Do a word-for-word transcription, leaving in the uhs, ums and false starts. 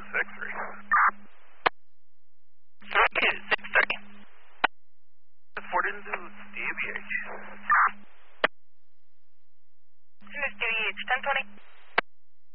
six three. three two six three. Ford into D V H. This is D V H ten twenty.